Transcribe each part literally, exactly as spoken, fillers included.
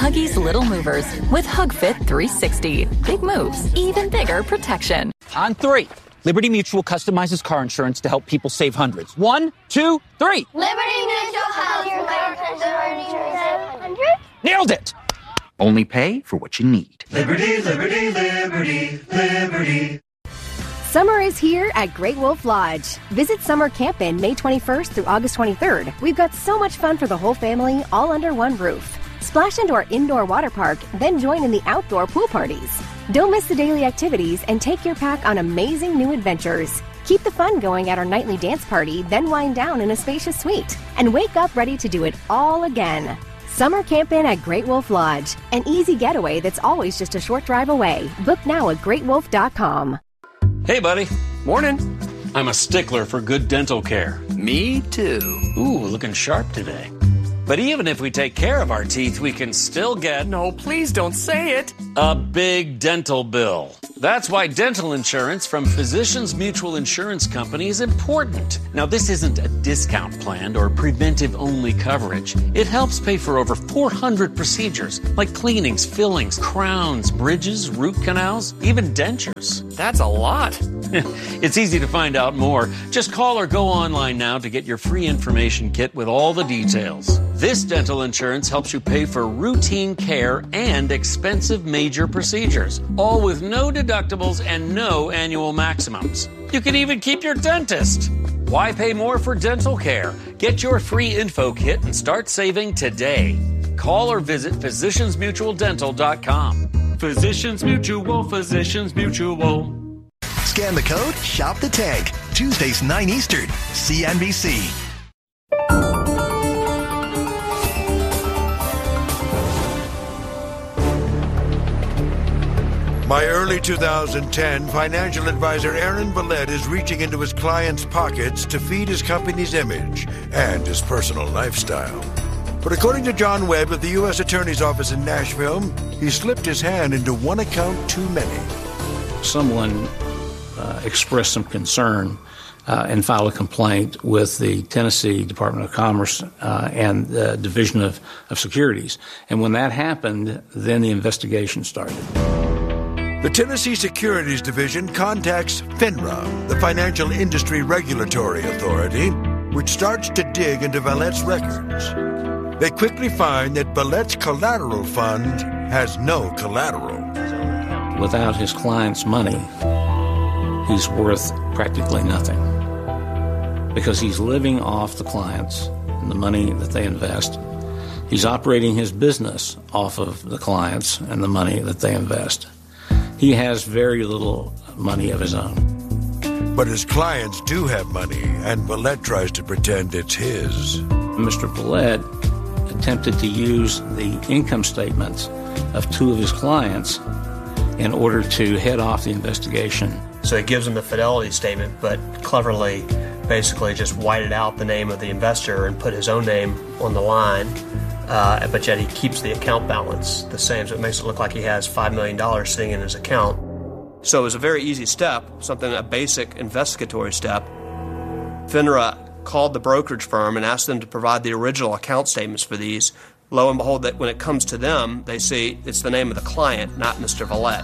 Huggies Little Movers with HugFit three sixty. Big moves, even bigger protection. On three, Liberty Mutual customizes car insurance to help people save hundreds. One, two, three. Liberty Mutual has your car insurance save hundreds. Nailed it! Only pay for what you need. Liberty, liberty, liberty, liberty. Summer is here at Great Wolf Lodge. Visit summer camp in May twenty-first through August twenty-third. We've got so much fun for the whole family, all under one roof. Splash into our indoor water park, then join in the outdoor pool parties. Don't miss the daily activities and take your pack on amazing new adventures. Keep the fun going at our nightly dance party, then wind down in a spacious suite. And wake up ready to do it all again. Summer camping at Great Wolf Lodge. An easy getaway that's always just a short drive away. Book now at great wolf dot com. Hey, buddy. Morning. I'm a stickler for good dental care. Me too. Ooh, looking sharp today. But even if we take care of our teeth, we can still get... No, please don't say it. A big dental bill. That's why dental insurance from Physicians Mutual Insurance Company is important. Now, this isn't a discount plan or preventive-only coverage. It helps pay for over four hundred procedures, like cleanings, fillings, crowns, bridges, root canals, even dentures. That's a lot. It's easy to find out more. Just call or go online now to get your free information kit with all the details. This dental insurance helps you pay for routine care and expensive major procedures, all with no deductibles and no annual maximums. You can even keep your dentist. Why pay more for dental care? Get your free info kit and start saving today. Call or visit physicians mutual dental dot com. Physicians Mutual, Physicians Mutual. Scan the code, shop the tank. Tuesdays, nine Eastern, C N B C. By early two thousand ten, financial advisor Aaron Bellette is reaching into his clients' pockets to feed his company's image and his personal lifestyle. But according to John Webb of the U S Attorney's Office in Nashville, he slipped his hand into one account too many. Someone uh, expressed some concern uh, and filed a complaint with the Tennessee Department of Commerce uh, and the Division of, of Securities. And when that happened, then the investigation started. The Tennessee Securities Division contacts FINRA, the Financial Industry Regulatory Authority, which starts to dig into Bellette's records. They quickly find that Bellette's collateral fund has no collateral. Without his client's money, he's worth practically nothing because he's living off the clients and the money that they invest. He's operating his business off of the clients and the money that they invest. He has very little money of his own. But his clients do have money, and Bellette tries to pretend it's his. Mister Bellette attempted to use the income statements of two of his clients in order to head off the investigation. So he gives them the fidelity statement, but cleverly basically just whited out the name of the investor and put his own name on the line. Uh, but yet he keeps the account balance the same, so it makes it look like he has five million dollars sitting in his account. So it was a very easy step, something, a basic investigatory step. FINRA called the brokerage firm and asked them to provide the original account statements for these. Lo and behold, that when it comes to them, they see it's the name of the client, not Mister Bellette.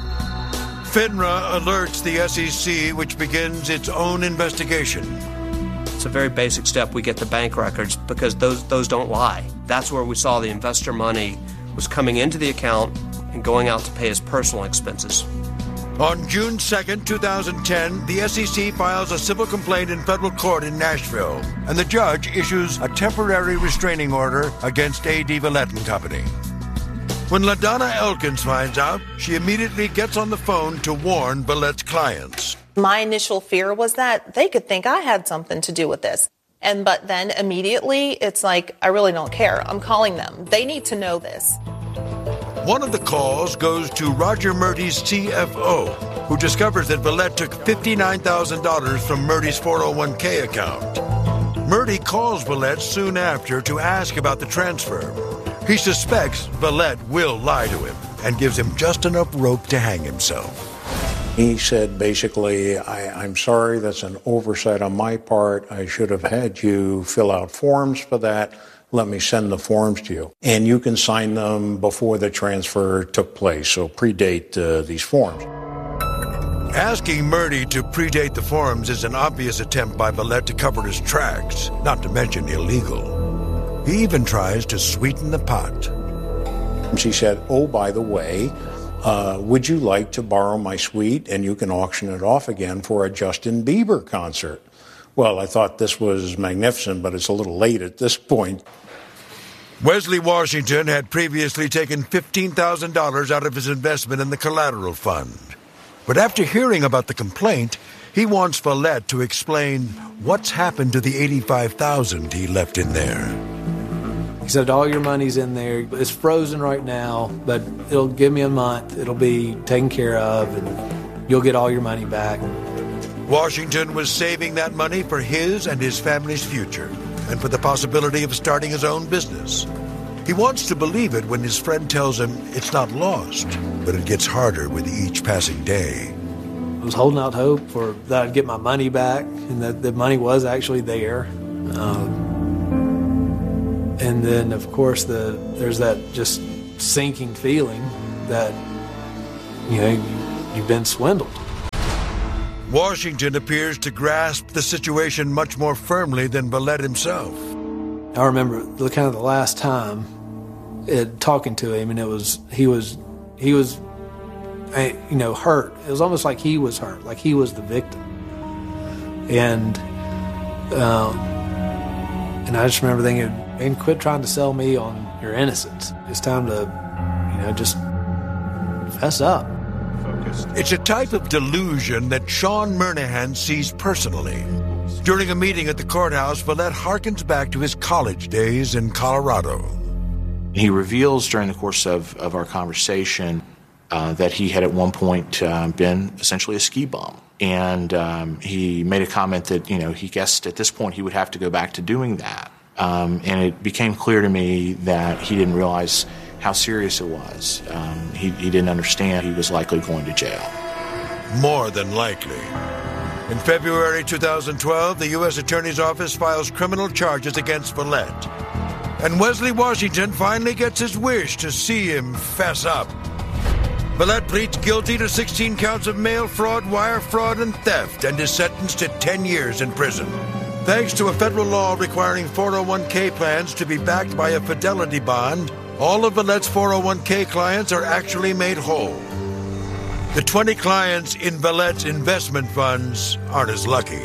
FINRA alerts the S E C, which begins its own investigation. It's a very basic step. We get the bank records because those those don't lie. That's where we saw the investor money was coming into the account and going out to pay his personal expenses. On June second, two thousand ten, the S E C files a civil complaint in federal court in Nashville, and the judge issues a temporary restraining order against A D. Bellette and Company. When LaDonna Elkins finds out, she immediately gets on the phone to warn Bellette's clients. My initial fear was that they could think I had something to do with this. And but then immediately it's like, I really don't care. I'm calling them. They need to know this. One of the calls goes to Roger Murty's C F O, who discovers that Bellette took fifty-nine thousand dollars from Murty's four oh one k account. Murty calls Bellette soon after to ask about the transfer. He suspects Bellette will lie to him and gives him just enough rope to hang himself. He said, basically, I, I'm sorry, that's an oversight on my part. I should have had you fill out forms for that. let me send the forms to you. And you can sign them before the transfer took place, so predate uh, these forms. Asking Murdy to predate the forms is an obvious attempt by Vallette to cover his tracks, not to mention illegal. He even tries to sweeten the pot. She said, oh, by the way, uh, would you like to borrow my suite and you can auction it off again for a Justin Bieber concert? Well, I thought this was magnificent, but it's a little late at this point. Wesley Washington had previously taken fifteen thousand dollars out of his investment in the collateral fund. But after hearing about the complaint, he wants Vallette to explain what's happened to the eighty-five thousand dollars he left in there. He said, all your money's in there. It's frozen right now, but it'll give me a month. It'll be taken care of, and you'll get all your money back. Washington was saving that money for his and his family's future, and for the possibility of starting his own business. He wants to believe it when his friend tells him it's not lost, but it gets harder with each passing day. I was holding out hope for that I'd get my money back, and that the money was actually there. Um, and then, of course, the there's that just sinking feeling that, you know, you, you've been swindled. Washington appears to grasp the situation much more firmly than Vallette himself. I remember the kind of the last time it, talking to him, and it was he was he was you know hurt. It was almost like he was hurt, like he was the victim. And um, and I just remember thinking, and quit trying to sell me on your innocence. It's time to, you know, just fess up. It's a type of delusion that Sean Murnahan sees personally. During a meeting at the courthouse, Vallette harkens back to his college days in Colorado. He reveals during the course of, of our conversation uh, that he had at one point uh, been essentially a ski bum. And um, he made a comment that, you know, he guessed at this point he would have to go back to doing that. Um, and it became clear to me that he didn't realize how serious it was. Um, he, he didn't understand he was likely going to jail. More than likely. In February two thousand twelve, the U S Attorney's Office files criminal charges against Vallette. And Wesley Washington finally gets his wish to see him fess up. Vallette pleads guilty to sixteen counts of mail fraud, wire fraud, and theft, and is sentenced to ten years in prison. Thanks to a federal law requiring four oh one k plans to be backed by a fidelity bond, all of Vallette's four oh one k clients are actually made whole. The twenty clients in Vallette's investment funds aren't as lucky.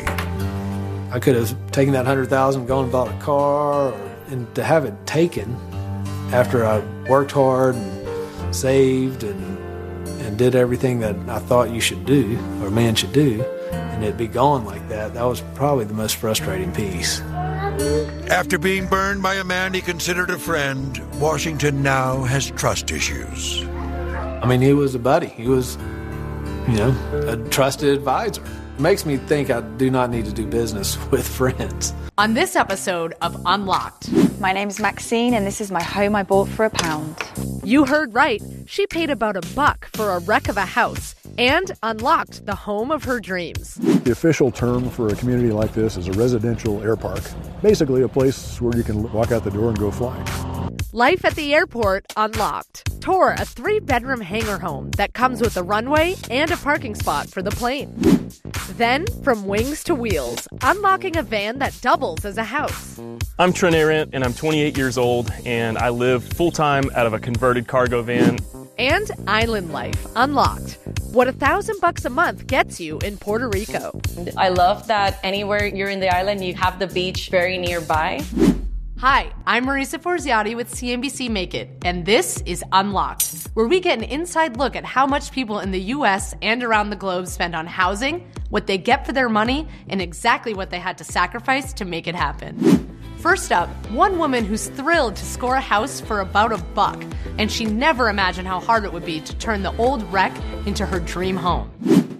I could have taken that one hundred thousand dollars, gone and bought a car, or, and to have it taken after I worked hard and saved and and did everything that I thought you should do, or a man should do, and it'd be gone like that, that was probably the most frustrating piece. After being burned by a man he considered a friend, Washington now has trust issues. I mean, he was a buddy. He was, you know, a trusted advisor. It makes me think I do not need to do business with friends. On this episode of Unlocked. My name's Maxine, and this is my home I bought for a pound. You heard right. She paid about a buck for a wreck of a house and unlocked the home of her dreams. The official term for a community like this is a residential air park. Basically a place where you can walk out the door and go flying. Life at the Airport Unlocked. Tour a three-bedroom hangar home that comes with a runway and a parking spot for the plane. Then, from wings to wheels, unlocking a van that doubles as a house. I'm Trent Arendt, and I'm twenty-eight years old, and I live full-time out of a converted cargo van. And Island Life Unlocked. What a thousand bucks a month gets you in Puerto Rico. I love that anywhere you're in the island, you have the beach very nearby. Hi, I'm Marisa Forziati with C N B C Make It, and this is Unlocked, where we get an inside look at how much people in the U S and around the globe spend on housing, what they get for their money, and exactly what they had to sacrifice to make it happen. First up, one woman who's thrilled to score a house for about a buck, and she never imagined how hard it would be to turn the old wreck into her dream home.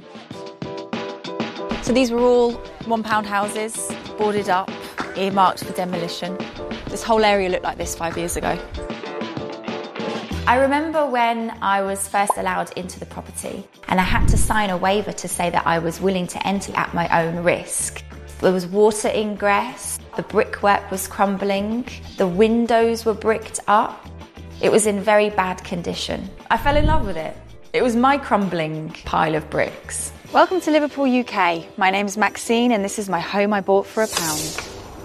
So these were all one-pound houses, boarded up, earmarked for demolition. This whole area looked like this five years ago. I remember when I was first allowed into the property and I had to sign a waiver to say that I was willing to enter at my own risk. There was water ingress. the brickwork was crumbling, the windows were bricked up. It was in very bad condition. I fell in love with it. It was my crumbling pile of bricks. Welcome to Liverpool, U K. My name's Maxine and this is my home I bought for a pound.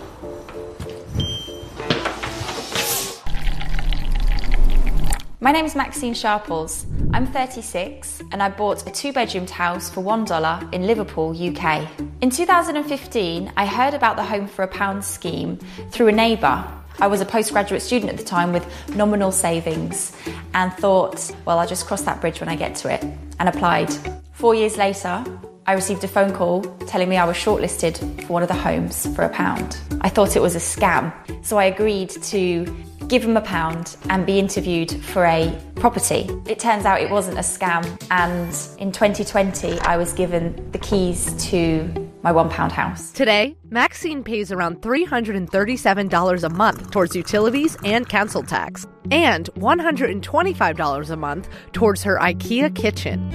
My name's Maxine Sharples. I'm thirty-six and I bought a two-bedroomed house for one dollar in Liverpool, U K. In two thousand fifteen, I heard about the Home for a Pound scheme through a neighbour. I was a postgraduate student at the time with nominal savings and thought, well, I'll just cross that bridge when I get to it, and applied. Four years later, I received a phone call telling me I was shortlisted for one of the homes for a pound. I thought it was a scam, so I agreed to give them a pound and be interviewed for a property. It turns out it wasn't a scam, and in twenty twenty I was given the keys to my one pound house. Today, Maxine pays around three hundred thirty-seven dollars a month towards utilities and council tax, and one hundred twenty-five dollars a month towards her IKEA kitchen.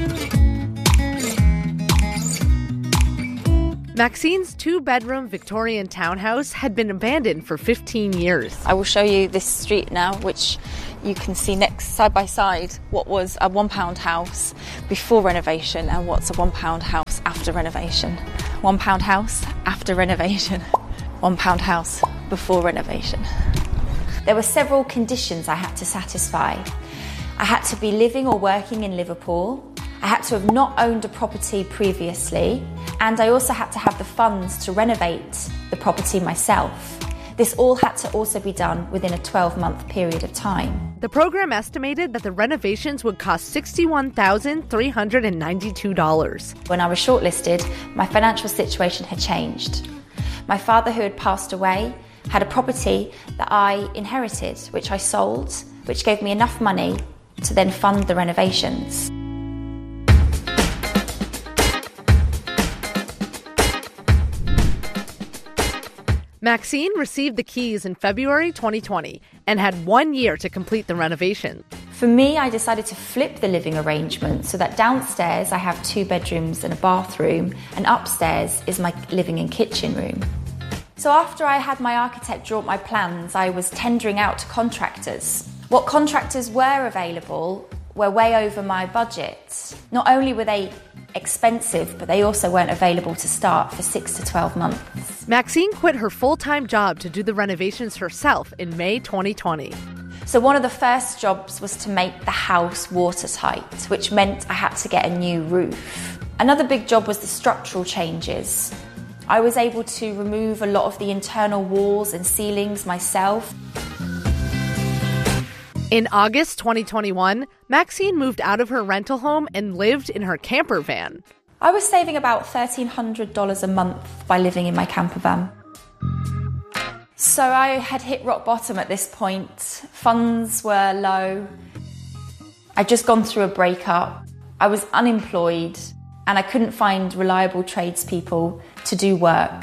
Maxine's two-bedroom Victorian townhouse had been abandoned for fifteen years. I will show you this street now, which you can see next, side by side, what was a one pound house before renovation and what's a one pound house after renovation. One pound house after renovation. One pound house before renovation. There were several conditions I had to satisfy. I had to be living or working in Liverpool. I had to have not owned a property previously, and I also had to have the funds to renovate the property myself. This all had to also be done within a twelve-month period of time. The program estimated that the renovations would cost sixty-one thousand three hundred ninety-two dollars. When I was shortlisted, my financial situation had changed. My father, who had passed away, had a property that I inherited, which I sold, which gave me enough money to then fund the renovations. Maxine received the keys in February twenty twenty and had one year to complete the renovation. For me, I decided to flip the living arrangement so that downstairs I have two bedrooms and a bathroom, and upstairs is my living and kitchen room. So after I had my architect draw up my plans, I was tendering out to contractors. What contractors were available were way over my budget. Not only were they expensive, but they also weren't available to start for six to twelve months. Maxine quit her full-time job to do the renovations herself in May twenty twenty. So one of the first jobs was to make the house watertight, which meant I had to get a new roof. Another big job was the structural changes. I was able to remove a lot of the internal walls and ceilings myself. In August twenty twenty-one, Maxine moved out of her rental home and lived in her camper van. I was saving about thirteen hundred dollars a month by living in my camper van. So I had hit rock bottom at this point. Funds were low. I'd just gone through a breakup. I was unemployed and I couldn't find reliable tradespeople to do work.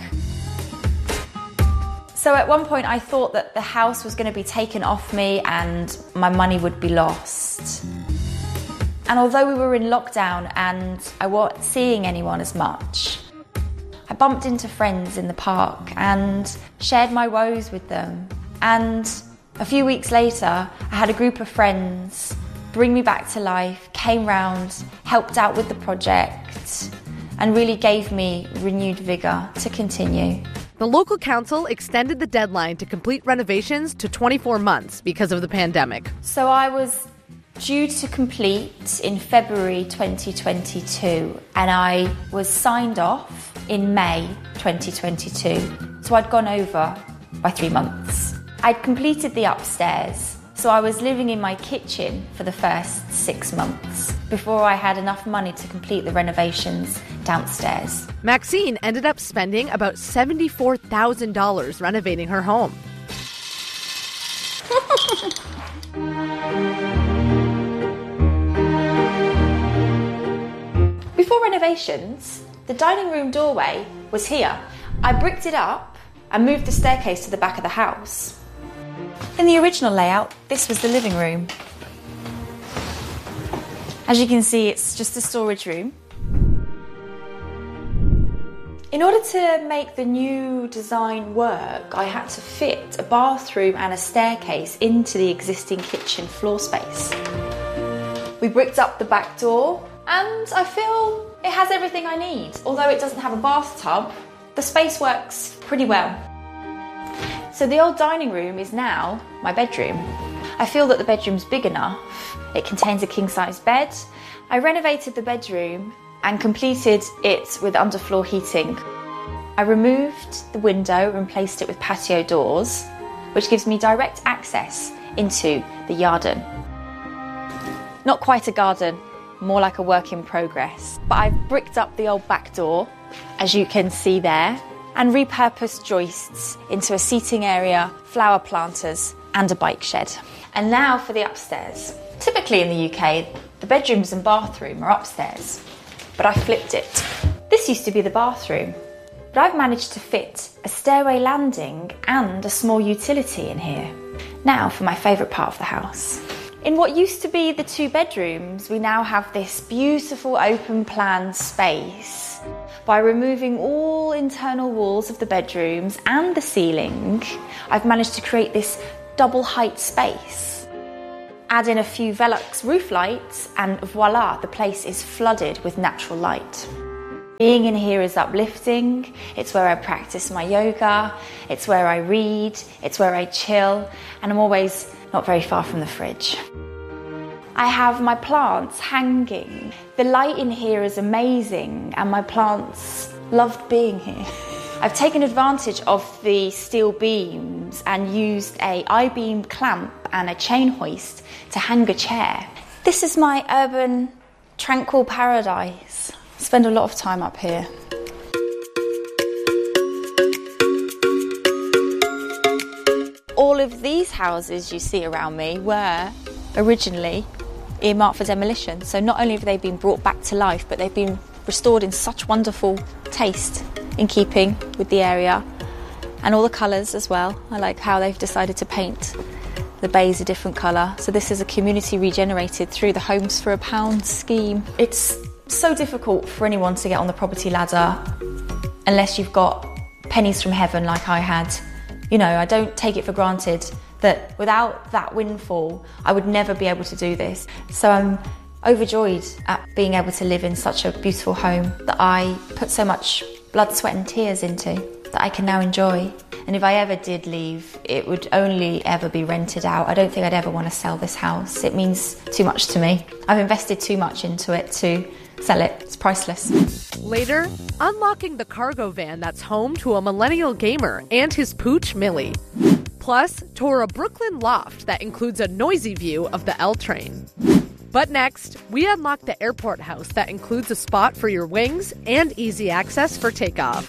So at one point I thought that the house was going to be taken off me and my money would be lost. And although we were in lockdown and I wasn't seeing anyone as much, I bumped into friends in the park and shared my woes with them. And a few weeks later, I had a group of friends bring me back to life, came round, helped out with the project, and really gave me renewed vigour to continue. The local council extended the deadline to complete renovations to twenty-four months because of the pandemic. So I was due to complete in February twenty twenty-two, and I was signed off in May twenty twenty-two. So I'd gone over by three months. I'd completed the upstairs, so I was living in my kitchen for the first six months before I had enough money to complete the renovations downstairs. Maxine ended up spending about seventy-four thousand dollars renovating her home. Before renovations, the dining room doorway was here. I bricked it up and moved the staircase to the back of the house. In the original layout, this was the living room. As you can see, it's just a storage room. In order to make the new design work, I had to fit a bathroom and a staircase into the existing kitchen floor space. We bricked up the back door, and I feel it has everything I need. Although it doesn't have a bathtub, the space works pretty well. So the old dining room is now my bedroom. I feel that the bedroom's big enough. It contains a king-size bed. I renovated the bedroom and completed it with underfloor heating. I removed the window and replaced it with patio doors, which gives me direct access into the garden. Not quite a garden, more like a work in progress. But I've bricked up the old back door, as you can see there, and repurposed joists into a seating area, flower planters, and a bike shed. And now for the upstairs. Typically in the U K, the bedrooms and bathroom are upstairs, but I flipped it. This used to be the bathroom, but I've managed to fit a stairway landing and a small utility in here. Now for my favourite part of the house. In what used to be the two bedrooms, we now have this beautiful open plan space. By removing all internal walls of the bedrooms and the ceiling, I've managed to create this double height space. Add in a few Velux roof lights and voila, the place is flooded with natural light. Being in here is uplifting. It's where I practice my yoga, it's where I read, it's where I chill, and I'm always not very far from the fridge. I have my plants hanging. The light in here is amazing and my plants loved being here. I've taken advantage of the steel beams and used a I-beam clamp and a chain hoist to hang a chair. This is my urban tranquil paradise. I spend a lot of time up here. All of these houses you see around me were originally earmarked for demolition. So not only have they been brought back to life, but they've been restored in such wonderful taste, in keeping with the area, and all the colours as well. I like how they've decided to paint the bays a different colour. So this is a community regenerated through the Homes for a Pound scheme. It's so difficult for anyone to get on the property ladder unless you've got pennies from heaven like I had. You know, I don't take it for granted that without that windfall, I would never be able to do this. So I'm overjoyed at being able to live in such a beautiful home that I put so much blood, sweat and tears into, that I can now enjoy. And if I ever did leave, it would only ever be rented out. I don't think I'd ever want to sell this house. It means too much to me. I've invested too much into it to sell it. It's priceless. Later, unlocking the cargo van that's home to a millennial gamer and his pooch, Millie. Plus, tour a Brooklyn loft that includes a noisy view of the L train. But next, we unlock the airport house that includes a spot for your wings and easy access for takeoff.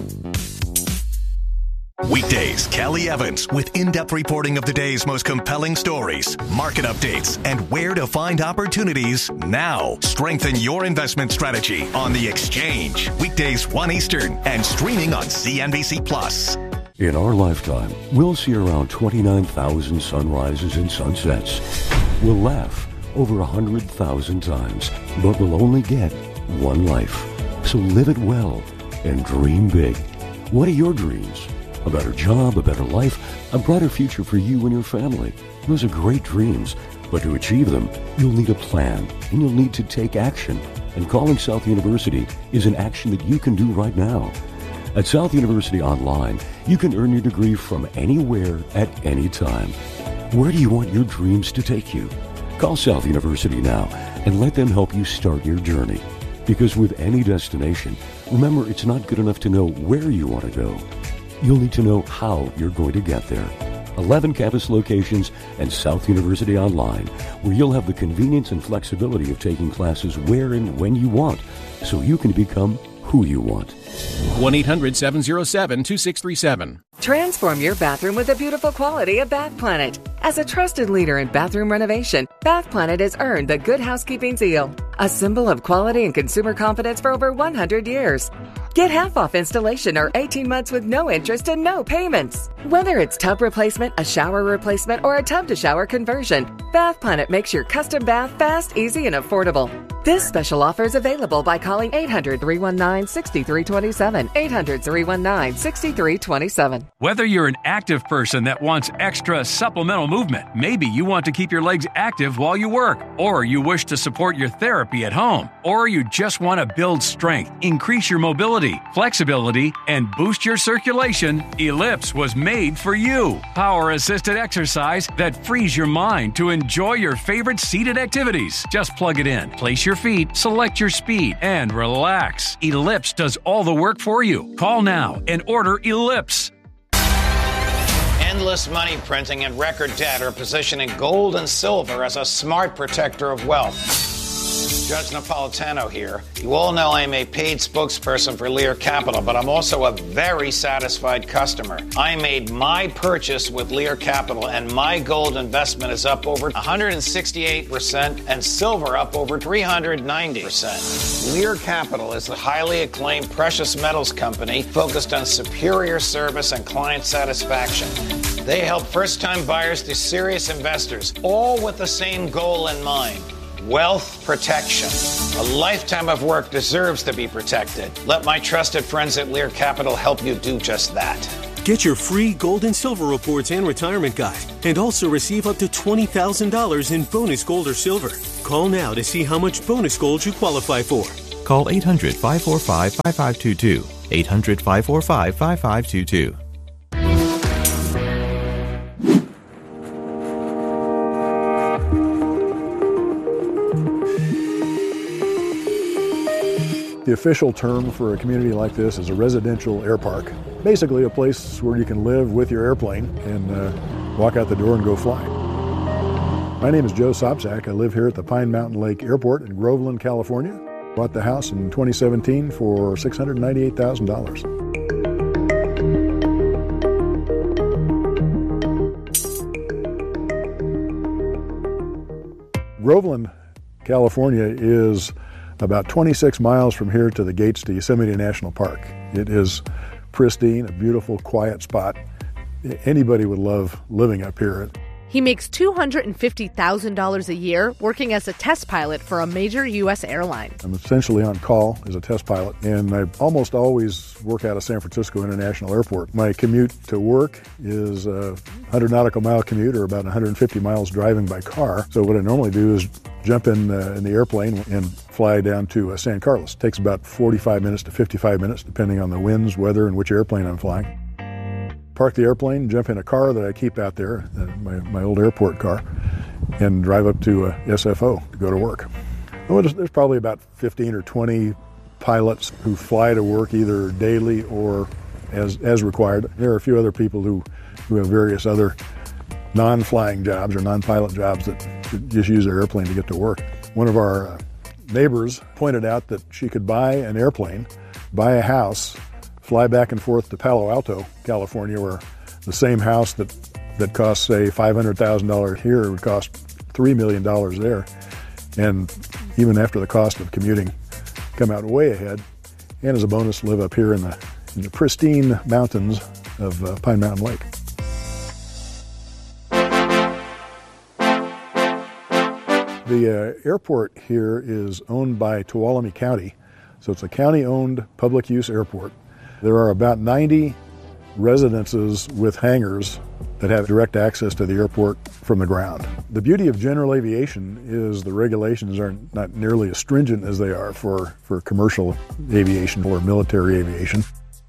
Weekdays, Kelly Evans with in-depth reporting of the day's most compelling stories, market updates, and where to find opportunities now. Strengthen your investment strategy on The Exchange. Weekdays one Eastern and streaming on C N B C Plus. In our lifetime, we'll see around twenty-nine thousand sunrises and sunsets. We'll laugh over one hundred thousand times, but we'll only get one life. So live it well and dream big. What are your dreams? A better job, a better life, a brighter future for you and your family. Those are great dreams, but to achieve them, you'll need a plan, and you'll need to take action. And calling South University is an action that you can do right now. At South University Online, you can earn your degree from anywhere at any time. Where do you want your dreams to take you? Call South University now and let them help you start your journey. Because with any destination, remember, it's not good enough to know where you want to go. You'll need to know how you're going to get there. eleven campus locations and South University Online, where you'll have the convenience and flexibility of taking classes where and when you want, so you can become who you want. one eight hundred seven oh seven two six three seven. Transform your bathroom with the beautiful quality of Bath Planet. As a trusted leader in bathroom renovation, Bath Planet has earned the Good Housekeeping seal, a symbol of quality and consumer confidence for over one hundred years. Get half off installation or eighteen months with no interest and no payments. Whether it's tub replacement, a shower replacement, or a tub to shower conversion, Bath Planet makes your custom bath fast, easy, and affordable. This special offer is available by calling eight hundred, three one nine, six three two seven, eight hundred, three one nine, six three two seven. Whether you're an active person that wants extra supplemental movement, maybe you want to keep your legs active while you work, or you wish to support your therapy at home, or you just want to build strength, increase your mobility, flexibility, and boost your circulation, Ellipse was made for you. Power-assisted exercise that frees your mind to enjoy your favorite seated activities. Just plug it in, place your feet, select your speed, and relax. Ellipse does all the work for you. Call now and order Ellipse. Endless money printing and record debt are positioning gold and silver as a smart protector of wealth. Judge Napolitano here. You all know I'm a paid spokesperson for Lear Capital, but I'm also a very satisfied customer. I made my purchase with Lear Capital, and my gold investment is up over one hundred sixty-eight percent and silver up over three hundred ninety percent. Lear Capital is a highly acclaimed precious metals company focused on superior service and client satisfaction. They help first-time buyers to serious investors, all with the same goal in mind. Wealth protection. A lifetime of work deserves to be protected. Let my trusted friends at Lear Capital help you do just that. Get your free gold and silver reports and retirement guide, and also receive up to twenty thousand dollars in bonus gold or silver. Call now to see how much bonus gold you qualify for. Call eight hundred, five four five, five five two two. eight hundred, five four five, five five two two. The official term for a community like this is a residential air park. Basically a place where you can live with your airplane and uh, walk out the door and go fly. My name is Joe Sopczak. I live here at the Pine Mountain Lake Airport in Groveland, California. Bought the house in twenty seventeen for six hundred ninety-eight thousand dollars. Groveland, California is about twenty-six miles from here to the gates to Yosemite National Park. It is pristine, a beautiful, quiet spot. Anybody would love living up here. He makes two hundred fifty thousand dollars a year working as a test pilot for a major U S airline. I'm essentially on call as a test pilot, and I almost always work out of San Francisco International Airport. My commute to work is a one hundred nautical mile commute, or about one hundred fifty miles driving by car. So what I normally do is jump in uh, in the airplane and fly down to uh, San Carlos. It takes about forty-five minutes to fifty-five minutes, depending on the winds, weather, and which airplane I'm flying. Park the airplane, jump in a car that I keep out there, uh, my, my old airport car, and drive up to uh, S F O to go to work. Well, there's, there's probably about fifteen or twenty pilots who fly to work either daily or as as required. There are a few other people who, who have various other non-flying jobs or non-pilot jobs that just use their airplane to get to work. One of our uh, neighbors pointed out that she could buy an airplane, buy a house, fly back and forth to Palo Alto, California, where the same house that, that costs, say, five hundred thousand dollars here would cost three million dollars there. And even after the cost of commuting, come out way ahead. And as a bonus, live up here in the, in the pristine mountains of uh, Pine Mountain Lake. The uh, airport here is owned by Tuolumne County, so it's a county-owned public-use airport. There are about ninety residences with hangars that have direct access to the airport from the ground. The beauty of general aviation is the regulations are not nearly as stringent as they are for, for commercial aviation or military aviation.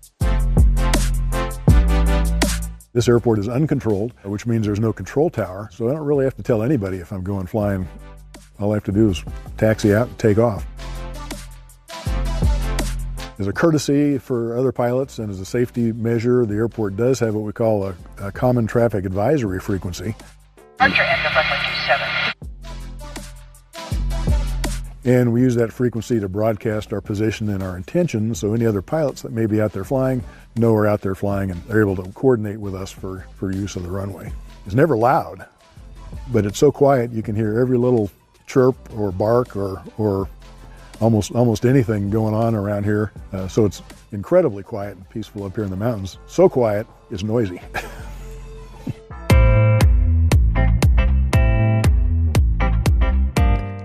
This airport is uncontrolled, which means there's no control tower, so I don't really have to tell anybody if I'm going flying. All I have to do is taxi out and take off. As a courtesy for other pilots and as a safety measure, the airport does have what we call a, a common traffic advisory frequency. Departure end of runway two seven. And we use that frequency to broadcast our position and our intentions, so any other pilots that may be out there flying know we're out there flying and they're able to coordinate with us for, for use of the runway. It's never loud, but it's so quiet you can hear every little chirp or bark or, or almost almost anything going on around here. Uh, so it's incredibly quiet and peaceful up here in the mountains. So quiet, it's noisy.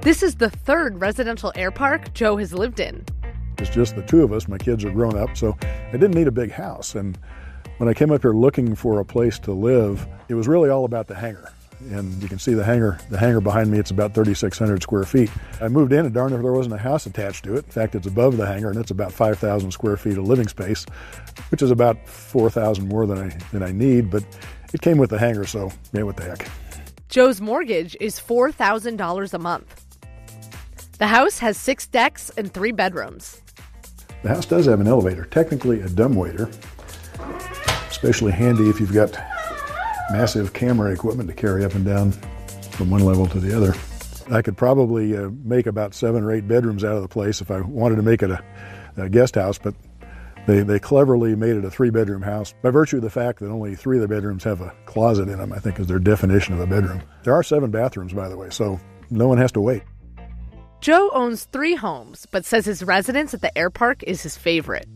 This is the third residential air park Joe has lived in. It's just the two of us. My kids are grown up, so I didn't need a big house. And when I came up here looking for a place to live, it was really all about the hangar. And you can see the hangar, the hangar behind me, it's about thirty-six hundred square feet. I moved in and darn if there wasn't a house attached to it. In fact, it's above the hangar and it's about five thousand square feet of living space, which is about four thousand more than I, than I need, but it came with the hangar, so yeah, what the heck. Joe's mortgage is four thousand dollars a month. The house has six decks and three bedrooms. The house does have an elevator, technically a dumbwaiter, especially handy if you've got massive camera equipment to carry up and down from one level to the other. I could probably uh, make about seven or eight bedrooms out of the place if I wanted to make it a, a guest house, but they, they cleverly made it a three-bedroom house by virtue of the fact that only three of the bedrooms have a closet in them, I think is their definition of a bedroom. There are seven bathrooms, by the way, so no one has to wait. Joe owns three homes, but says his residence at the air park is his favorite.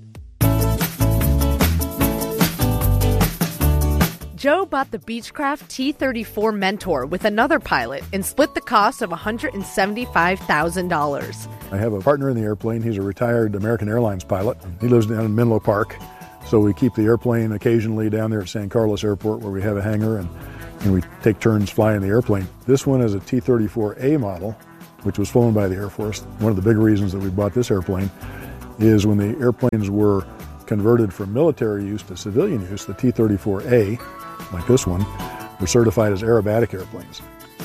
Joe bought the Beechcraft T thirty-four Mentor with another pilot and split the cost of one hundred seventy-five thousand dollars. I have a partner in the airplane. He's a retired American Airlines pilot. He lives down in Menlo Park, so we keep the airplane occasionally down there at San Carlos Airport where we have a hangar, and, and we take turns flying the airplane. This one is a T thirty-four A model, which was flown by the Air Force. One of the big reasons that we bought this airplane is when the airplanes were converted from military use to civilian use, the T thirty-four A, like this one, were certified as aerobatic airplanes.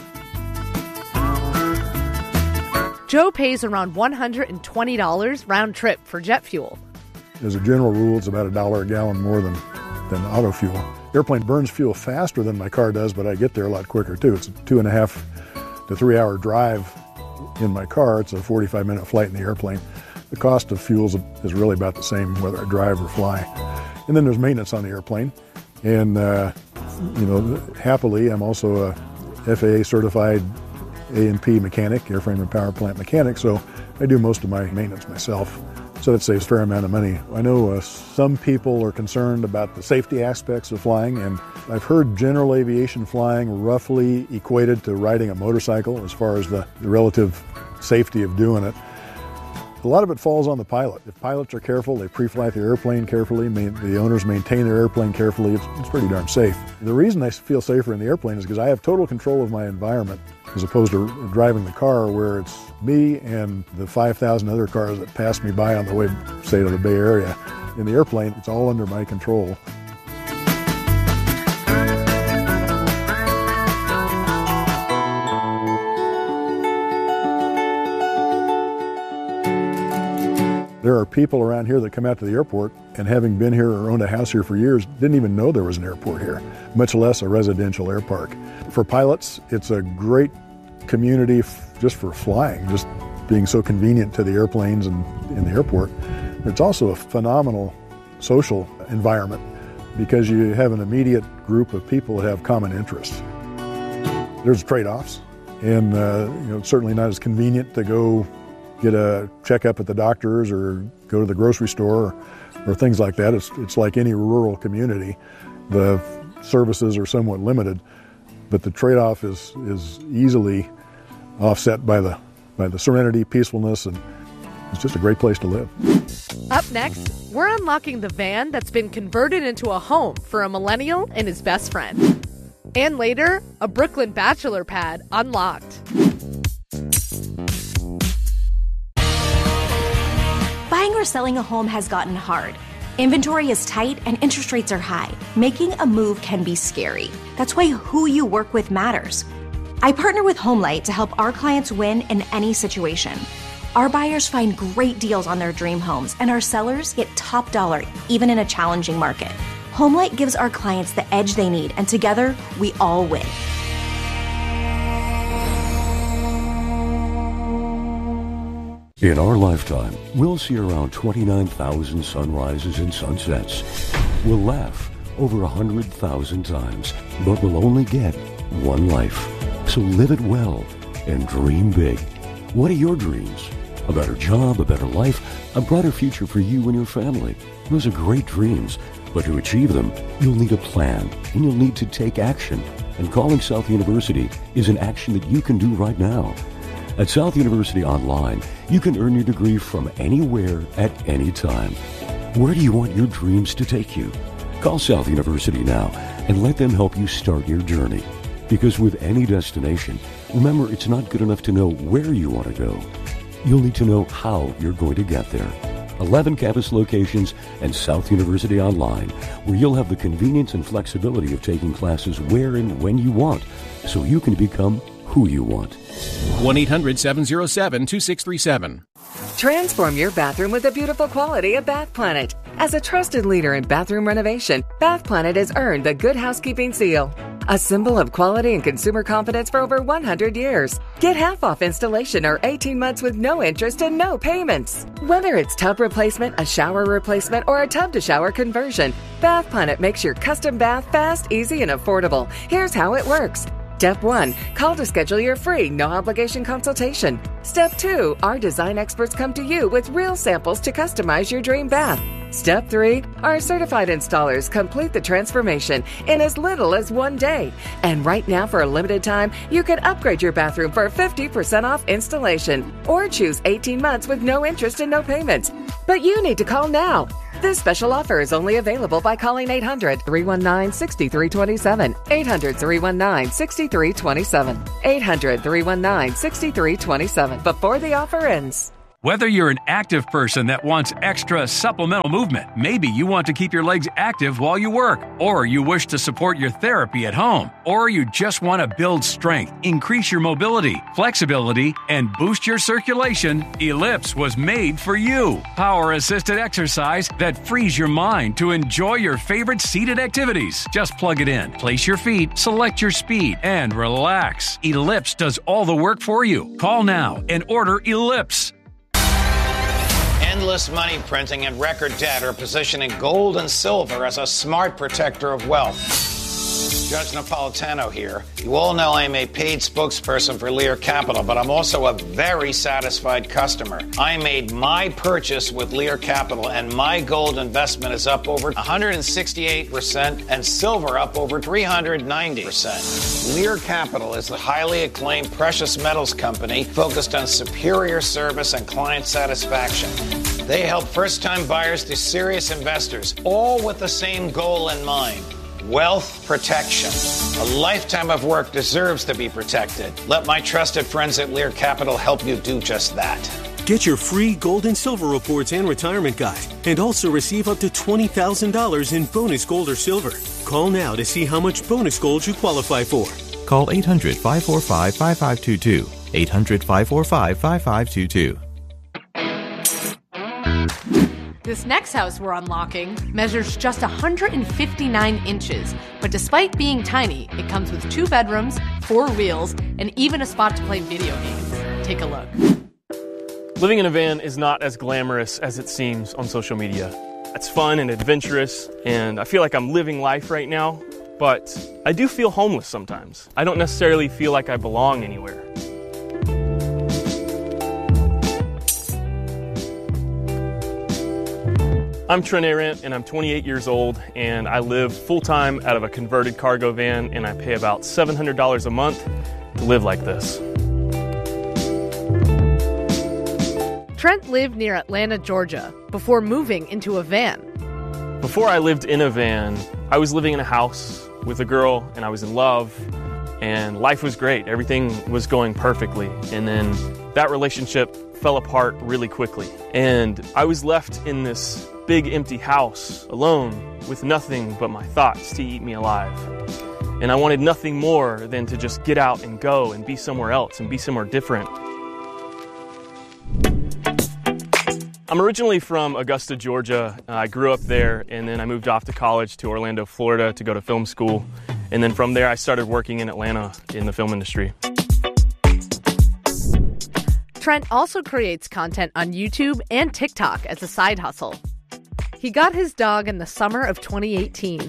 Joe pays around one hundred twenty dollars round trip for jet fuel. As a general rule, it's about a dollar a gallon more than, than auto fuel. Airplane burns fuel faster than my car does, but I get there a lot quicker too. It's a two and a half to three hour drive in my car. It's a forty-five minute flight in the airplane. The cost of fuels is really about the same whether I drive or fly. And then there's maintenance on the airplane. And, uh, you know, happily, I'm also a F A A certified A and P mechanic, airframe and power plant mechanic, so I do most of my maintenance myself. So that saves a fair amount of money. I know uh, some people are concerned about the safety aspects of flying, and I've heard general aviation flying roughly equated to riding a motorcycle as far as the, the relative safety of doing it. A lot of it falls on the pilot. If pilots are careful, they pre-flight their airplane carefully, main, the owners maintain their airplane carefully, it's, it's pretty darn safe. The reason I feel safer in the airplane is because I have total control of my environment as opposed to driving the car where it's me and the five thousand other cars that pass me by on the way, say, to the Bay Area. In the airplane, it's all under my control. There are people around here that come out to the airport and having been here or owned a house here for years, didn't even know there was an airport here, much less a residential air park. For pilots, it's a great community f- just for flying, just being so convenient to the airplanes and in the airport. It's also a phenomenal social environment because you have an immediate group of people that have common interests. There's trade-offs, and uh, you know, it's certainly not as convenient to go get a checkup at the doctor's or go to the grocery store or, or things like that. It's, it's like any rural community. The services are somewhat limited, but the trade-off is, is easily offset by the, by the serenity, peacefulness, and it's just a great place to live. Up next, we're unlocking the van that's been converted into a home for a millennial and his best friend. And later, a Brooklyn bachelor pad unlocked. Buying or selling a home has gotten hard. Inventory is tight and interest rates are high. Making a move can be scary. That's why who you work with matters. I partner with HomeLight to help our clients win in any situation. Our buyers find great deals on their dream homes, and our sellers get top dollar even in a challenging market. HomeLight gives our clients the edge they need, and together, we all win. In our lifetime, we'll see around twenty-nine thousand sunrises and sunsets. We'll laugh over one hundred thousand times, but we'll only get one life. So live it well and dream big. What are your dreams? A better job, a better life, a brighter future for you and your family. Those are great dreams, but to achieve them, you'll need a plan, and you'll need to take action. And calling South University is an action that you can do right now. At South University Online, you can earn your degree from anywhere at any time. Where do you want your dreams to take you? Call South University now and let them help you start your journey. Because with any destination, remember, it's not good enough to know where you want to go. You'll need to know how you're going to get there. eleven campus locations and South University Online, where you'll have the convenience and flexibility of taking classes where and when you want, so you can become who you want. one eight hundred seven oh seven two six three seven. Transform your bathroom with the beautiful quality of Bath Planet. As a trusted leader in bathroom renovation, Bath Planet has earned the Good Housekeeping Seal, a symbol of quality and consumer confidence for over one hundred years. Get half off installation or eighteen months with no interest and no payments. Whether it's tub replacement, a shower replacement, or a tub-to-shower conversion, Bath Planet makes your custom bath fast, easy, and affordable. Here's how it works. Step one, call to schedule your free, no-obligation consultation. Step two, our design experts come to you with real samples to customize your dream bath. Step three, our certified installers complete the transformation in as little as one day. And right now, for a limited time, you can upgrade your bathroom for fifty percent off installation or choose eighteen months with no interest and no payments. But you need to call now. This special offer is only available by calling eight hundred, three one nine, six three two seven, eight hundred, three one nine, six three two seven, eight hundred, three one nine, six three two seven before the offer ends. Whether you're an active person that wants extra supplemental movement, maybe you want to keep your legs active while you work, or you wish to support your therapy at home, or you just want to build strength, increase your mobility, flexibility, and boost your circulation, Ellipse was made for you. Power-assisted exercise that frees your mind to enjoy your favorite seated activities. Just plug it in, place your feet, select your speed, and relax. Ellipse does all the work for you. Call now and order Ellipse. Endless money printing and record debt are positioning gold and silver as a smart protector of wealth. Judge Napolitano here. You all know I'm a paid spokesperson for Lear Capital, but I'm also a very satisfied customer. I made my purchase with Lear Capital, and my gold investment is up over one hundred sixty-eight percent and silver up over three hundred ninety percent. Lear Capital is the highly acclaimed precious metals company focused on superior service and client satisfaction. They help first-time buyers to serious investors, all with the same goal in mind: wealth protection. A lifetime of work deserves to be protected. Let my trusted friends at Lear Capital help you do just that. Get your free gold and silver reports and retirement guide, and also receive up to twenty thousand dollars in bonus gold or silver. Call now to see how much bonus gold you qualify for. Call eight hundred, five four five, five five two two. eight hundred, five four five, five five two two. This next house we're unlocking measures just one hundred fifty-nine inches, but despite being tiny, it comes with two bedrooms, four wheels, and even a spot to play video games. Take a look. Living in a van is not as glamorous as it seems on social media. It's fun and adventurous, and I feel like I'm living life right now, but I do feel homeless sometimes. I don't necessarily feel like I belong anywhere. I'm Trent Arendt, and I'm twenty-eight years old, and I live full-time out of a converted cargo van, and I pay about seven hundred dollars a month to live like this. Trent lived near Atlanta, Georgia, before moving into a van. Before I lived in a van, I was living in a house with a girl, and I was in love, and life was great. Everything was going perfectly, and then that relationship fell apart really quickly, and I was left in this big empty house alone with nothing but my thoughts to eat me alive. And I wanted nothing more than to just get out and go and be somewhere else and be somewhere different. I'm originally from Augusta, Georgia. Uh, I grew up there, and then I moved off to college to Orlando, Florida to go to film school. And then from there I started working in Atlanta in the film industry. Trent also creates content on YouTube and TikTok as a side hustle. He got his dog in the summer of twenty eighteen.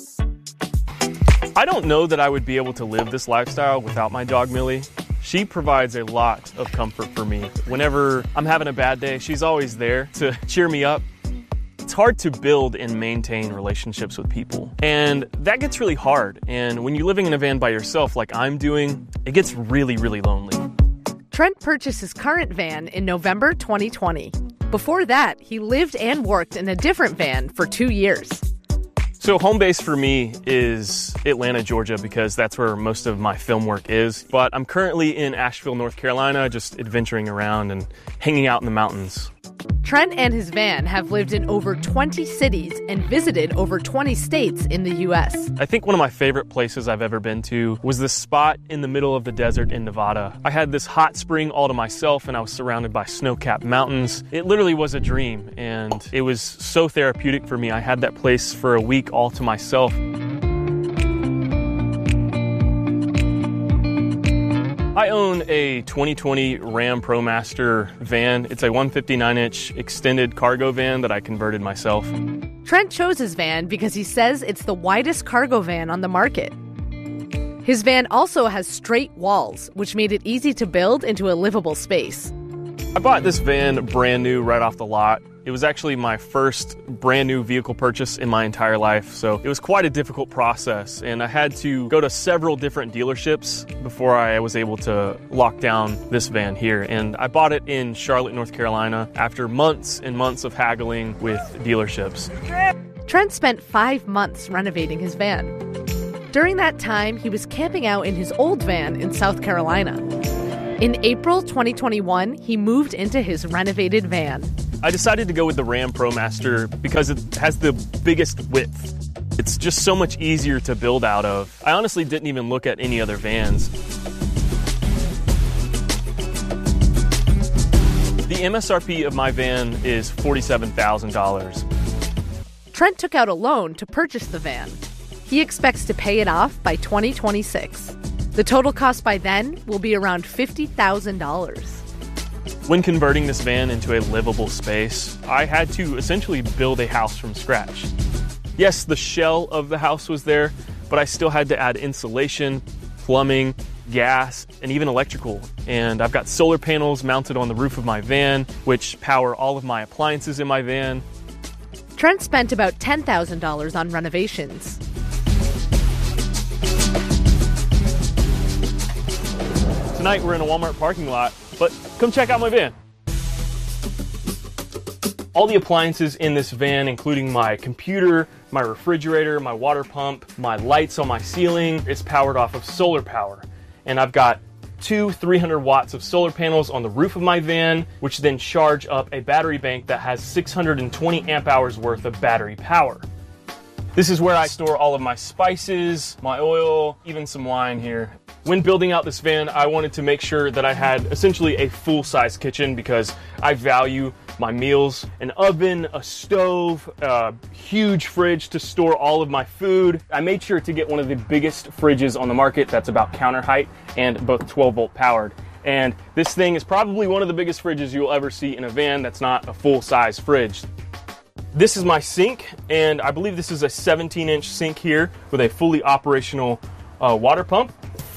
I don't know that I would be able to live this lifestyle without my dog, Millie. She provides a lot of comfort for me. Whenever I'm having a bad day, she's always there to cheer me up. It's hard to build and maintain relationships with people, and that gets really hard. And when you're living in a van by yourself like I'm doing, it gets really, really lonely. Trent purchased his current van in November twenty twenty. Before that, he lived and worked in a different van for two years. So home base for me is Atlanta, Georgia, because that's where most of my film work is. But I'm currently in Asheville, North Carolina, just adventuring around and hanging out in the mountains. Trent and his van have lived in over twenty cities and visited over twenty states in the U S. I think one of my favorite places I've ever been to was this spot in the middle of the desert in Nevada. I had this hot spring all to myself and I was surrounded by snow-capped mountains. It literally was a dream and it was so therapeutic for me. I had that place for a week all to myself. I own a twenty twenty Ram ProMaster van. It's a one fifty-nine inch extended cargo van that I converted myself. Trent chose his van because he says it's the widest cargo van on the market. His van also has straight walls, which made it easy to build into a livable space. I bought this van brand new right off the lot. It was actually my first brand new vehicle purchase in my entire life, so it was quite a difficult process, and I had to go to several different dealerships before I was able to lock down this van here. And I bought it in Charlotte, North Carolina, after months and months of haggling with dealerships. Trent spent five months renovating his van. During that time, he was camping out in his old van in South Carolina. In April twenty twenty-one, he moved into his renovated van. I decided to go with the Ram ProMaster because it has the biggest width. It's just so much easier to build out of. I honestly didn't even look at any other vans. The M S R P of my van is forty-seven thousand dollars. Trent took out a loan to purchase the van. He expects to pay it off by twenty twenty-six. The total cost by then will be around fifty thousand dollars. When converting this van into a livable space, I had to essentially build a house from scratch. Yes, the shell of the house was there, but I still had to add insulation, plumbing, gas, and even electrical. And I've got solar panels mounted on the roof of my van, which power all of my appliances in my van. Trent spent about ten thousand dollars on renovations. Tonight we're in a Walmart parking lot, but come check out my van. All the appliances in this van, including my computer, my refrigerator, my water pump, my lights on my ceiling, is powered off of solar power. And I've got two three hundred watts of solar panels on the roof of my van, which then charge up a battery bank that has six hundred twenty amp hours worth of battery power. This is where I store all of my spices, my oil, even some wine here. When building out this van, I wanted to make sure that I had essentially a full-size kitchen because I value my meals, an oven, a stove, a huge fridge to store all of my food. I made sure to get one of the biggest fridges on the market that's about counter height and both twelve volt powered. And this thing is probably one of the biggest fridges you'll ever see in a van that's not a full-size fridge. This is my sink, and I believe this is a seventeen inch sink here with a fully operational uh, water pump.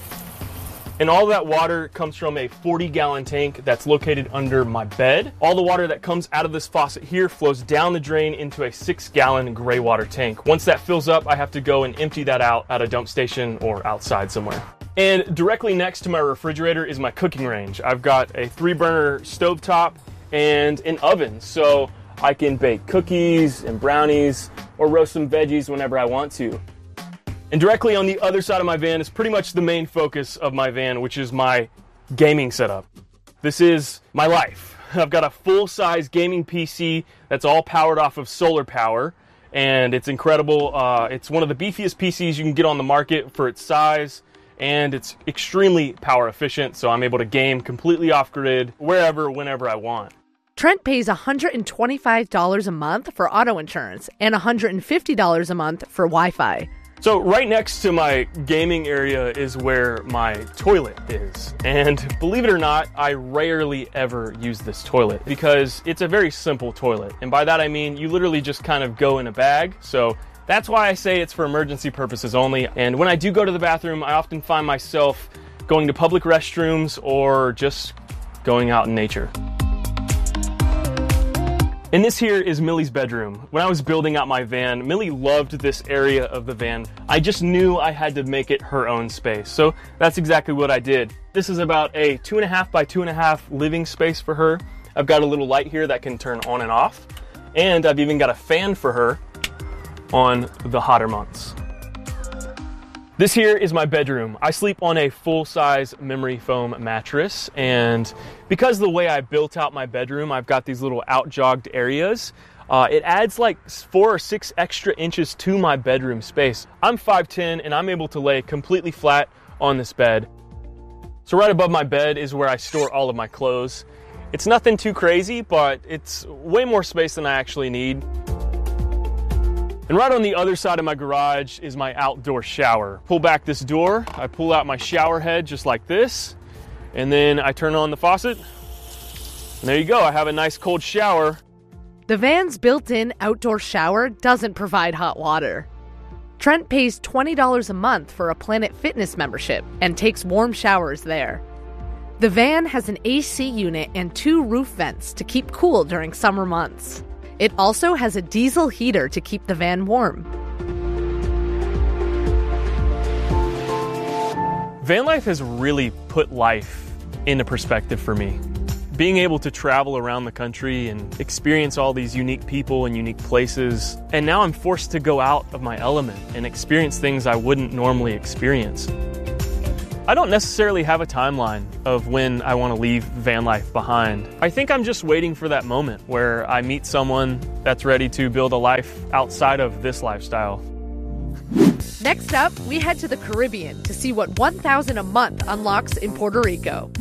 And all that water comes from a forty gallon tank that's located under my bed. All the water that comes out of this faucet here flows down the drain into a six gallon gray water tank. Once that fills up, I have to go and empty that out at a dump station or outside somewhere. And directly next to my refrigerator is my cooking range. I've got a three burner stovetop and an oven, so I can bake cookies and brownies or roast some veggies whenever I want to. And directly on the other side of my van is pretty much the main focus of my van, which is my gaming setup. This is my life. I've got a full-size gaming P C that's all powered off of solar power, and it's incredible. Uh, it's one of the beefiest P Cs you can get on the market for its size, and it's extremely power efficient, so I'm able to game completely off-grid, wherever, whenever I want. Trent pays one hundred twenty-five dollars a month for auto insurance and one hundred fifty dollars a month for Wi-Fi. So right next to my gaming area is where my toilet is. And believe it or not, I rarely ever use this toilet because it's a very simple toilet. And by that I mean you literally just kind of go in a bag. So that's why I say it's for emergency purposes only. And when I do go to the bathroom, I often find myself going to public restrooms or just going out in nature. And this here is Millie's bedroom. When I was building out my van, Millie loved this area of the van. I just knew I had to make it her own space. So that's exactly what I did. This is about a two and a half by two and a half living space for her. I've got a little light here that can turn on and off. And I've even got a fan for her on the hotter months. This here is my bedroom. I sleep on a full-size memory foam mattress, and because the way I built out my bedroom, I've got these little out-jogged areas. Uh, it adds like four or six extra inches to my bedroom space. I'm five ten and I'm able to lay completely flat on this bed. So right above my bed is where I store all of my clothes. It's nothing too crazy, but it's way more space than I actually need. And right on the other side of my garage is my outdoor shower. Pull back this door, I pull out my shower head just like this, and then I turn on the faucet. And there you go, I have a nice cold shower. The van's built-in outdoor shower doesn't provide hot water. Trent pays twenty dollars a month for a Planet Fitness membership and takes warm showers there. The van has an A C unit and two roof vents to keep cool during summer months. It also has a diesel heater to keep the van warm. Van life has really put life into perspective for me. Being able to travel around the country and experience all these unique people and unique places, and now I'm forced to go out of my element and experience things I wouldn't normally experience. I don't necessarily have a timeline of when I want to leave van life behind. I think I'm just waiting for that moment where I meet someone that's ready to build a life outside of this lifestyle. Next up, we head to the Caribbean to see what one thousand dollars a month unlocks in Puerto Rico.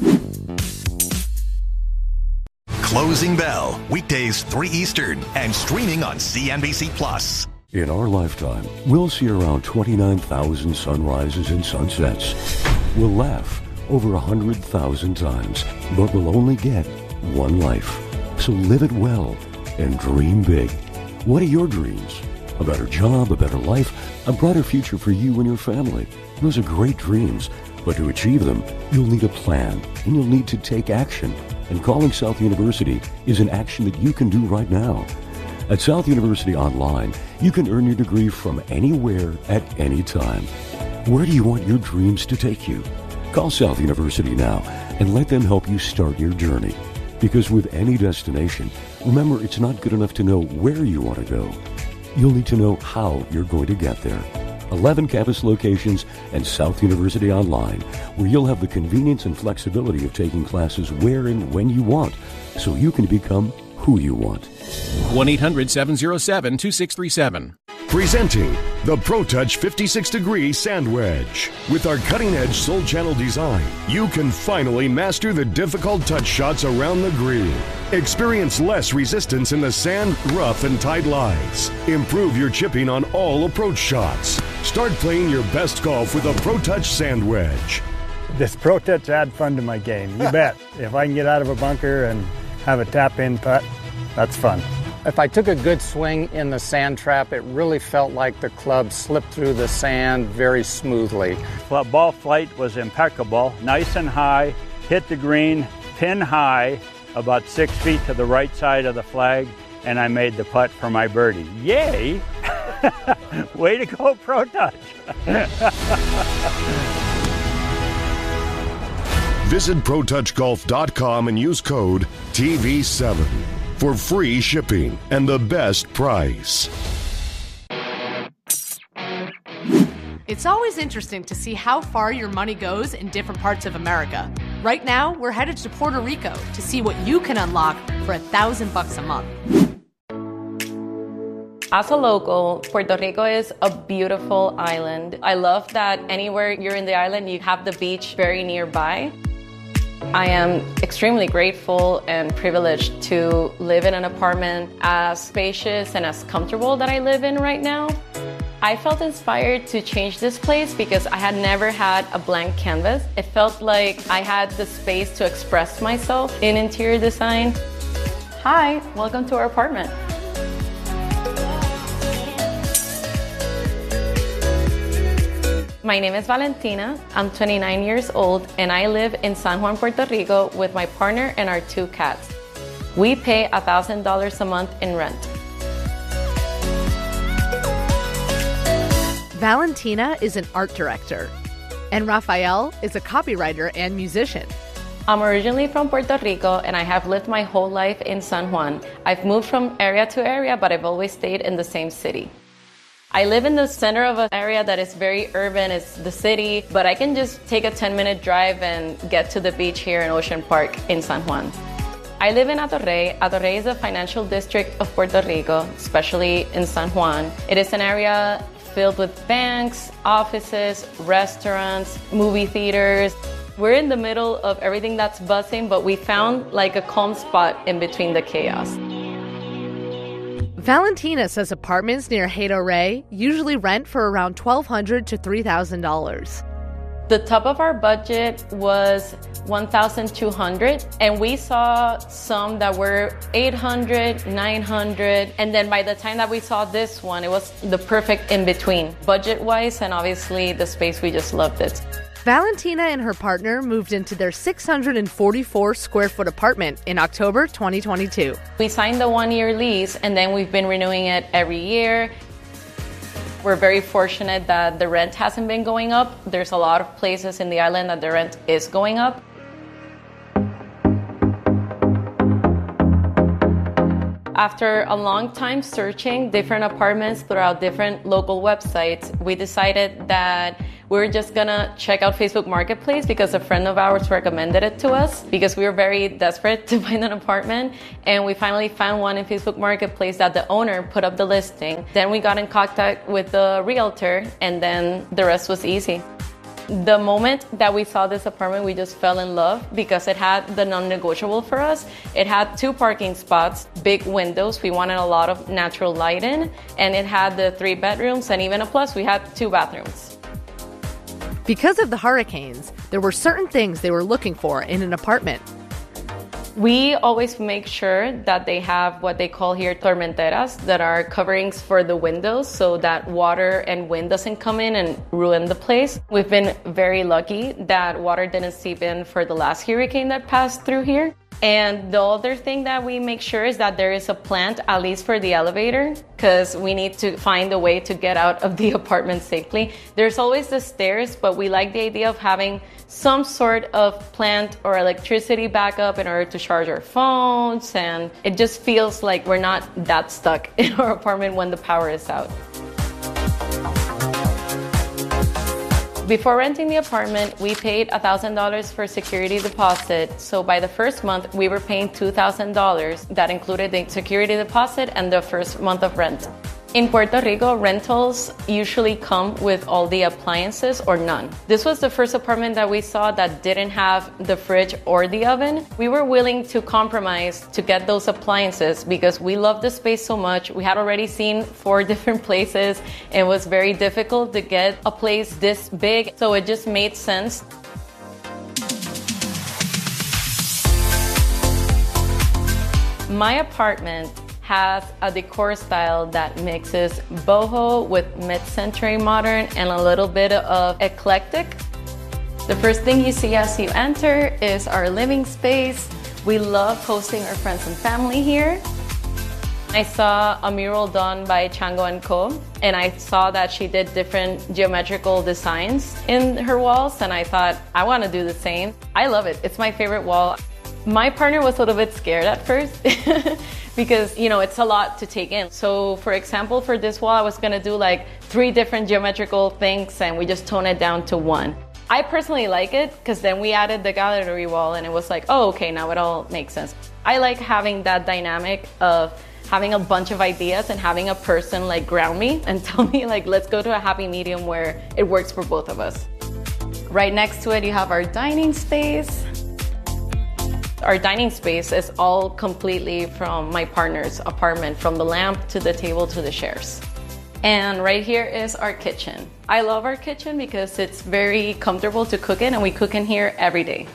Closing Bell, weekdays three Eastern and streaming on C N B C Plus. In our lifetime, we'll see around twenty-nine thousand sunrises and sunsets. We'll laugh over one hundred thousand times, but we'll only get one life. So live it well and dream big. What are your dreams? A better job, a better life, a brighter future for you and your family. Those are great dreams, but to achieve them, you'll need a plan and you'll need to take action. And calling South University is an action that you can do right now. At South University Online, you can earn your degree from anywhere at any time. Where do you want your dreams to take you? Call South University now and let them help you start your journey. Because with any destination, remember it's not good enough to know where you want to go. You'll need to know how you're going to get there. eleven campus locations and South University Online, where you'll have the convenience and flexibility of taking classes where and when you want, so you can become who you want. one eight hundred seven oh seven two six three seven. Presenting the ProTouch fifty-six degree Sand Wedge. With our cutting-edge Soul Channel design, you can finally master the difficult touch shots around the green. Experience less resistance in the sand, rough, and tight lies. Improve your chipping on all approach shots. Start playing your best golf with a ProTouch Sand Wedge. This ProTouch add fun to my game, you bet. If I can get out of a bunker and have a tap-in putt, that's fun. If I took a good swing in the sand trap, it really felt like the club slipped through the sand very smoothly. Well, ball flight was impeccable, nice and high, hit the green, pin high, about six feet to the right side of the flag, and I made the putt for my birdie. Yay! Way to go, ProTouch! Visit Pro Touch Golf dot com and use code T V seven for free shipping and the best price. It's always interesting to see how far your money goes in different parts of America. Right now, we're headed to Puerto Rico to see what you can unlock for a thousand bucks a month. As a local, Puerto Rico is a beautiful island. I love that anywhere you're in the island, you have the beach very nearby. I am extremely grateful and privileged to live in an apartment as spacious and as comfortable that I live in right now. I felt inspired to change this place because I had never had a blank canvas. It felt like I had the space to express myself in interior design. Hi, welcome to our apartment. My name is Valentina. I'm twenty-nine years old and I live in San Juan, Puerto Rico with my partner and our two cats. We pay one thousand dollars a month in rent. Valentina is an art director, and Rafael is a copywriter and musician. I'm originally from Puerto Rico, and I have lived my whole life in San Juan. I've moved from area to area, but I've always stayed in the same city. I live in the center of an area that is very urban, it's the city, but I can just take a ten minute drive and get to the beach here in Ocean Park in San Juan. I live in Atorrey. Atorrey is a financial district of Puerto Rico, especially in San Juan. It is an area filled with banks, offices, restaurants, movie theaters. We're in the middle of everything that's buzzing, but we found like a calm spot in between the chaos. Valentina says apartments near Hato Rey usually rent for around twelve hundred dollars to three thousand dollars. The top of our budget was one thousand two hundred dollars, and we saw some that were eight hundred dollars, nine hundred dollars, and then by the time that we saw this one, it was the perfect in-between, budget-wise, and obviously the space, we just loved it. Valentina and her partner moved into their six hundred forty-four square foot apartment in October twenty twenty-two. We signed the one-year lease, and then we've been renewing it every year. We're very fortunate that the rent hasn't been going up. There's a lot of places in the island that the rent is going up. After a long time searching different apartments throughout different local websites, we decided that we were just gonna check out Facebook Marketplace because a friend of ours recommended it to us because we were very desperate to find an apartment, and we finally found one in Facebook Marketplace that the owner put up the listing. Then we got in contact with the realtor, and then the rest was easy. The moment that we saw this apartment, we just fell in love because it had the non-negotiable for us. It had two parking spots, big windows. We wanted a lot of natural light in, and it had the three bedrooms, and even a plus, we had two bathrooms. Because of the hurricanes, there were certain things they were looking for in an apartment. We always make sure that they have what they call here tormenteras, that are coverings for the windows so that water and wind doesn't come in and ruin the place. We've been very lucky that water didn't seep in for the last hurricane that passed through here. And the other thing that we make sure is that there is a plant, at least for the elevator, because we need to find a way to get out of the apartment safely. There's always the stairs, but we like the idea of having some sort of plant or electricity backup in order to charge our phones, and it just feels like we're not that stuck in our apartment when the power is out. Before renting the apartment, we paid one thousand dollars for security deposit. So by the first month, we were paying two thousand dollars. That included the security deposit and the first month of rent. In Puerto Rico, rentals usually come with all the appliances or none. This was the first apartment that we saw that didn't have the fridge or the oven. We were willing to compromise to get those appliances because we loved the space so much. We had already seen four different places. It was very difficult to get a place this big, so it just made sense. My apartment has a decor style that mixes boho with mid-century modern and a little bit of eclectic. The first thing you see as you enter is our living space. We love hosting our friends and family here. I saw a mural done by Chango and Co, and I saw that she did different geometrical designs in her walls, and I thought, I want to do the same. I love it. It's my favorite wall. My partner was a little bit scared at first because, you know, it's a lot to take in. So, for example, for this wall, I was going to do like three different geometrical things, and we just tone it down to one. I personally like it because then we added the gallery wall, and it was like, oh, okay, now it all makes sense. I like having that dynamic of having a bunch of ideas and having a person like ground me and tell me like, let's go to a happy medium where it works for both of us. Right next to it, you have our dining space. Our dining space is all completely from my partner's apartment, from the lamp to the table to the chairs. And right here is our kitchen. I love our kitchen because it's very comfortable to cook in, and we cook in here every day.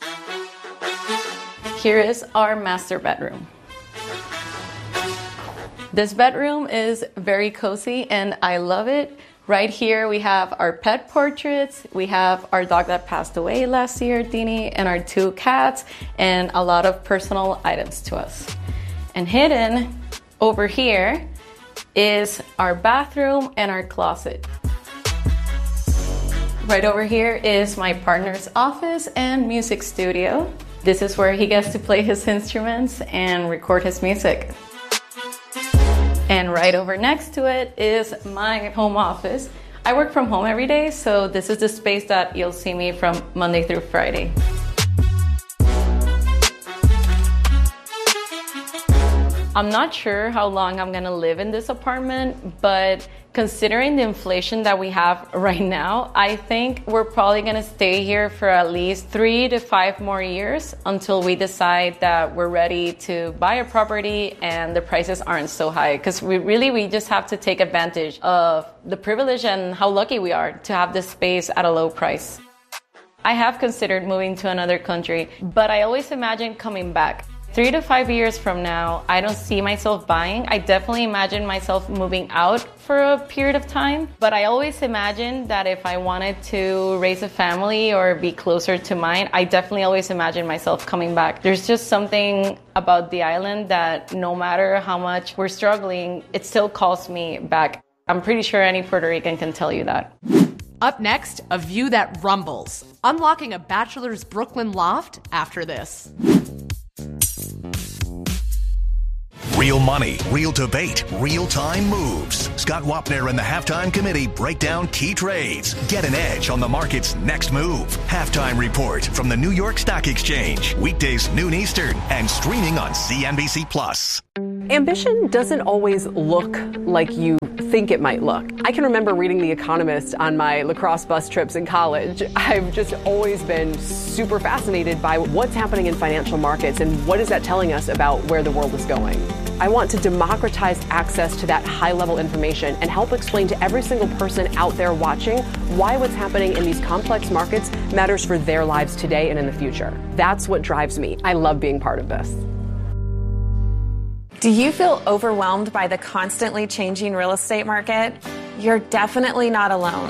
Here is our master bedroom. This bedroom is very cozy and I love it. Right here we have our pet portraits, we have our dog that passed away last year, Dini, and our two cats, and a lot of personal items to us. And hidden over here is our bathroom and our closet. Right over here is my partner's office and music studio. This is where he gets to play his instruments and record his music. And right over next to it is my home office. I work from home every day, so this is the space that you'll see me from Monday through Friday. I'm not sure how long I'm gonna live in this apartment, but considering the inflation that we have right now, I think we're probably gonna stay here for at least three to five more years until we decide that we're ready to buy a property and the prices aren't so high. Because we really, we just have to take advantage of the privilege and how lucky we are to have this space at a low price. I have considered moving to another country, but I always imagine coming back. Three to five years from now, I don't see myself buying. I definitely imagine myself moving out for a period of time. But I always imagine that if I wanted to raise a family or be closer to mine, I definitely always imagine myself coming back. There's just something about the island that no matter how much we're struggling, it still calls me back. I'm pretty sure any Puerto Rican can tell you that. Up next, a view that rumbles. Unlocking a bachelor's Brooklyn loft after this. Real money, real debate, real-time moves. Scott Wapner and the Halftime Committee break down key trades. Get an edge on the market's next move. Halftime Report from the New York Stock Exchange. Weekdays noon Eastern and streaming on C N B C Plus. Ambition doesn't always look like you think it might look. I can remember reading The Economist on my lacrosse bus trips in college. I've just always been super fascinated by what's happening in financial markets and what is that telling us about where the world is going. I want to democratize access to that high-level information and help explain to every single person out there watching why what's happening in these complex markets matters for their lives today and in the future. That's what drives me. I love being part of this. Do you feel overwhelmed by the constantly changing real estate market? You're definitely not alone.